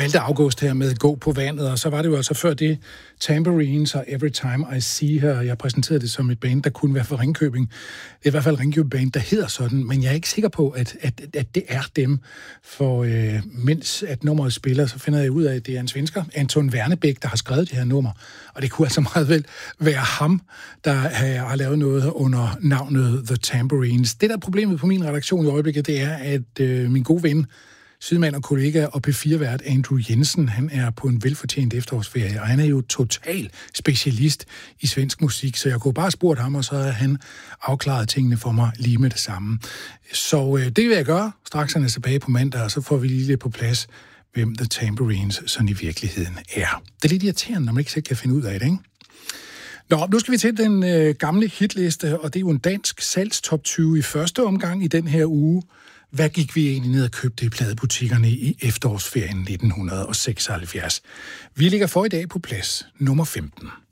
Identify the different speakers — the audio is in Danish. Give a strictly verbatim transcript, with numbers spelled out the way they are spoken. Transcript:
Speaker 1: valgte August her med Gå på vandet, og så var det jo altså før det Tambourines og Every Time I See Her. Jeg præsenterede det som et band, der kunne være for Ringkøbing. Det er i hvert fald Ringkøbing band, der hedder sådan, men jeg er ikke sikker på, at, at, at det er dem. For øh, mens at nummeret spiller, så finder jeg ud af, at det er en svensker, Anton Wernebæk, der har skrevet det her nummer. Og det kunne altså meget vel være ham, der har lavet noget under navnet The Tambourines. Det, der er problemet på min redaktion i øjeblikket, det er, at øh, min gode ven, sydmand og kollega og P fire-vært Andrew Jensen, han er på en velfortjent efterårsferie, og han er jo total specialist i svensk musik, så jeg kunne bare spurgt ham, og så har han afklaret tingene for mig lige med det samme. Så øh, det vil jeg gøre. Straks han er tilbage på mandag, og så får vi lige lidt på plads, hvem The Tambourines sådan i virkeligheden er. Det er lidt irriterende, når man ikke selv kan finde ud af det, ikke? Nå, nu skal vi til den øh, gamle hitliste, og det er jo en dansk salgstop tyve i første omgang i den her uge. Hvad gik vi egentlig ned og købte i pladebutikkerne i efterårsferien nitten seksoghalvfjerds? Vi ligger for i dag på plads nummer femten.